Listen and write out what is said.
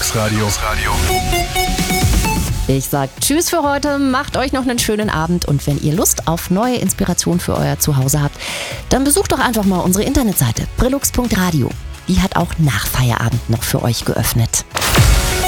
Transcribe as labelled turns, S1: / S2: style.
S1: Brillux Radio.
S2: Ich sag Tschüss für heute, macht euch noch einen schönen Abend und wenn ihr Lust auf neue Inspiration für euer Zuhause habt, dann besucht doch einfach mal unsere Internetseite brillux.radio. Die hat auch nach Feierabend noch für euch geöffnet.